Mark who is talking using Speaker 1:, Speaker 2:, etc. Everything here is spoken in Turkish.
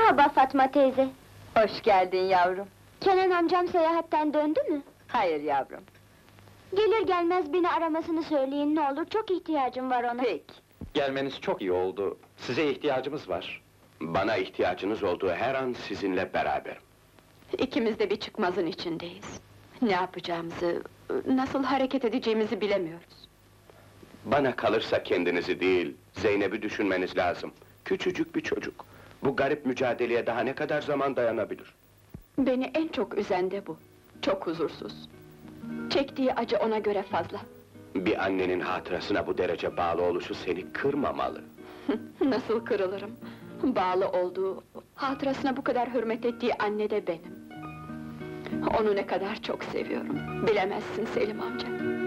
Speaker 1: Merhaba Fatma teyze.
Speaker 2: Hoş geldin yavrum.
Speaker 1: Kenan amcam seyahatten döndü mü?
Speaker 2: Hayır yavrum.
Speaker 1: Gelir gelmez beni aramasını söyleyin ne olur, çok ihtiyacım var ona.
Speaker 2: Peki.
Speaker 3: Gelmeniz çok iyi oldu. Size ihtiyacımız var.
Speaker 4: Bana ihtiyacınız olduğu her an sizinle beraberim.
Speaker 2: İkimiz de bir çıkmazın içindeyiz. Ne yapacağımızı, nasıl hareket edeceğimizi bilemiyoruz.
Speaker 4: Bana kalırsa kendinizi değil, Zeynep'i düşünmeniz lazım. Küçücük bir çocuk. Bu garip mücadeleye daha ne kadar zaman dayanabilir?
Speaker 2: Beni en çok üzen de bu. Çok huzursuz. Çektiği acı ona göre fazla.
Speaker 4: Bir annenin hatırasına bu derece bağlı oluşu seni kırmamalı.
Speaker 2: Nasıl kırılırım? Bağlı olduğu, hatırasına bu kadar hürmet ettiği anne de benim. Onu ne kadar çok seviyorum, bilemezsin Selim amca.